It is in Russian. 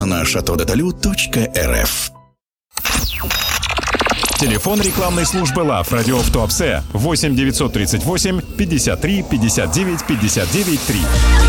на chateaudetalu.rf. Телефон рекламной службы ЛАВ «Радио в Туапсе» 8 938 53 59 59 3.